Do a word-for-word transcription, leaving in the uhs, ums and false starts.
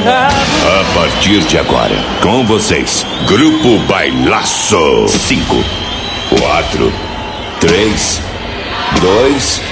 errado. A partir de agora, com vocês, Grupo Bailaço. Cinco, quatro, três, dois...